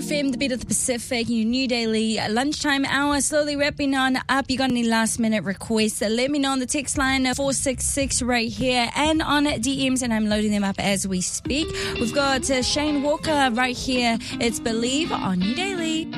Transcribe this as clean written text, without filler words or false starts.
FM, the beat of the Pacific, your new daily lunchtime hour, slowly wrapping on up. You got any last minute requests? Let me know on the text line 466 right here and on DMs, and I'm loading them up as we speak. We've got Shane Walker right here. It's Believe on New Daily.